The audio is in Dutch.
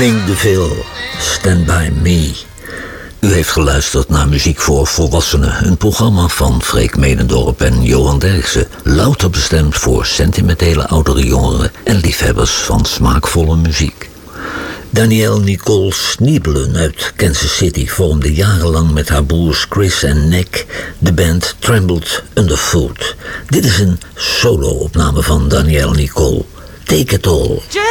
Ming DeVille, Stand By Me. U heeft geluisterd naar Muziek voor Volwassenen, een programma van Freek Medendorp en Johan Derksen. Louter bestemd voor sentimentele oudere jongeren en liefhebbers van smaakvolle muziek. Danielle Nicole Sniebelen uit Kansas City vormde jarenlang met haar broers Chris en Nick de band Trembled Underfoot. Dit is een solo-opname van Danielle Nicole. Take It All.